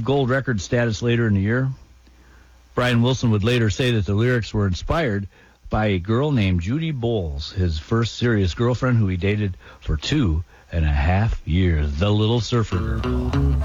achieve gold record status later in the year. Brian Wilson would later say that the lyrics were inspired by a girl named Judy Bowles, his first serious girlfriend who he dated for 2.5 years. The Little Surfer Girl.